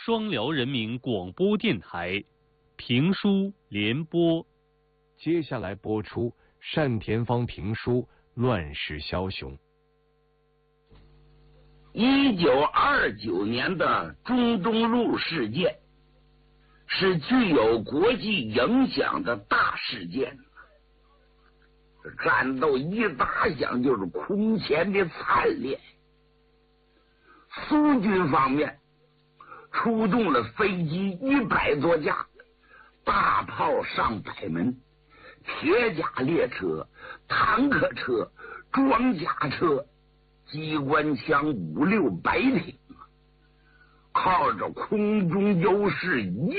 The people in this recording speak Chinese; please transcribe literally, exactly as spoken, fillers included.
双辽人民广播电台评书联播。 接下来播出单田芳评书《乱世枭雄》。 一九二九年的中东路事件是具有国际影响的大事件，战斗一打响就是空前的惨烈。苏军方面出动了飞机一百多架，大炮上百门，铁甲列车、坦克车、装甲车、机关枪五六百挺，靠着空中优势一